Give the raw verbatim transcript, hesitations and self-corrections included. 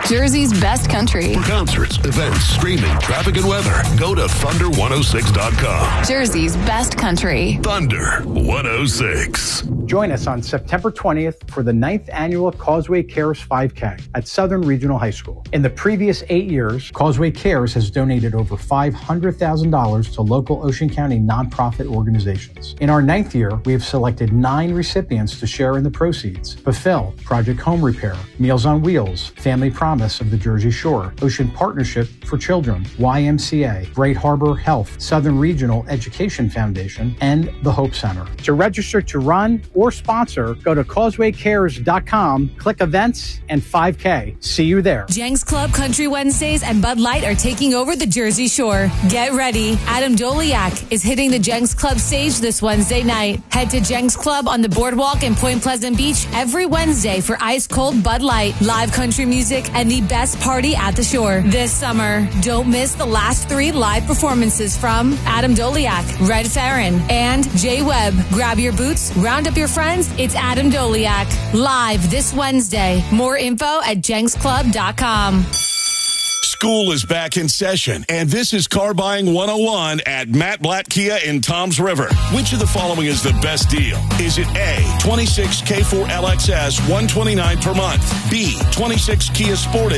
Jersey's best country. For concerts, events, streaming, traffic, and weather, go to thunder one oh six dot com. Jersey's best country. Thunder one oh six. Join us on September twentieth for the ninth annual Causeway Cares five K at Southern Regional High School. In the previous eight years, Causeway Cares has donated over five hundred thousand dollars to local Ocean County nonprofit organizations. In our ninth year, we have selected nine recipients to share in the proceeds: Fulfill, Project Home Repair, Meals on Wheels, Family Promise of the Jersey Shore, Ocean Partnership for Children, Y M C A, Great Harbor Health, Southern Regional Education Foundation, and the Hope Center. To register to run or sponsor, go to causeway cares dot com, click events and five K. See you there. Jenks Club Country Wednesdays and Bud Light are taking over the Jersey Shore. Get ready. Adam Doliak is hitting the Jenks Club stage this Wednesday night. Head to Jenks Club on the boardwalk in Point Pleasant Beach every Wednesday for ice cold Bud Light, live country music, and the best party at the shore this summer. Don't miss the last three live performances from Adam Doliak, Red Farron, and Jay Webb. Grab your boots, round up your friends. It's Adam Doliak live this Wednesday. More info at jenks club dot com. School is back in session, and this is Car Buying one oh one at Matt Blatt Kia in Toms River. Which of the following is the best deal? Is it A, twenty-six K four L X S, one hundred twenty-nine dollars per month, B, twenty-six Kia Sportage,